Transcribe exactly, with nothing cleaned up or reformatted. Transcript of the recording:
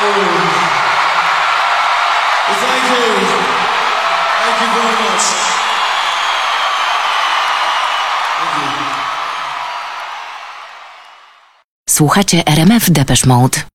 Well, thank you. Thank you very much. Thank you. Słuchacie R M F Depeche Mode.